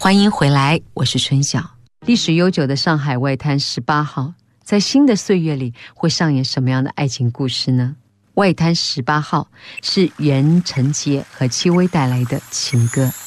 欢迎回来，我是春晓。历史悠久的上海外滩18号，在新的岁月里会上演什么样的爱情故事呢？外滩18号是袁成杰和戚薇带来的情歌。